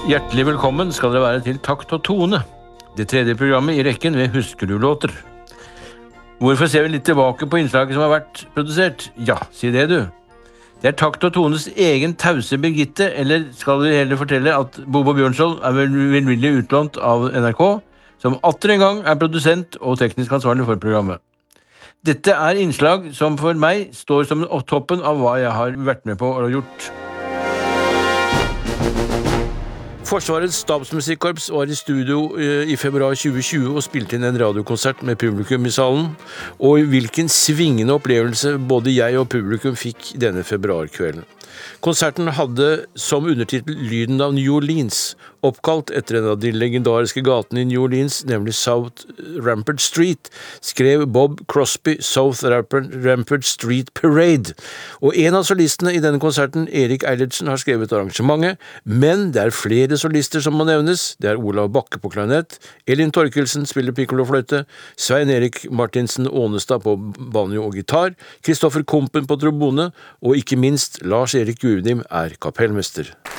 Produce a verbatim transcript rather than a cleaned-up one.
Hjertelig velkommen skal dere være til Takt og Tone, det tredje programmet i rekken ved Husker du låter. Hvorfor ser vi litt tilbake på innslaget som har vært produsert? Ja, si det du. Det er Takt og Tones egen tause Birgitte, eller skal vi heller fortelle at Bobo Bjørnskjold er vel velvillig utlånt av N R K, som atter en gang er produsent og teknisk ansvarlig for programmet. Dette er innslag som for meg står som toppen av hva jeg har vært med på og gjort. Forsvarets stabsmusikkorps var i studio i februar tjue tjue og spilte inn en radiokonsert med publikum i salen, og hvilken svingende opplevelse både jeg og publikum fikk denne februarkvelden. Konserten hadde som undertitel Lyden av New Orleans, oppkalt etter en av de legendariske gatene i New Orleans, nemlig South Rampart Street, skrev Bob Crosby South Rampart Street Parade. Og en av solistene i denne konserten, Erik Eilertsen, har skrevet arrangementet, men det er flere solister som må nevnes. Det er Olav Bakke på klarinett, Elin Torkelsen spiller pikkolofløyte, Svein Erik Martinsen Ånestad på banjo og gitar, Kristoffer Kompen på trombone, og ikke minst Lars Erik Gurdim er kapellmester.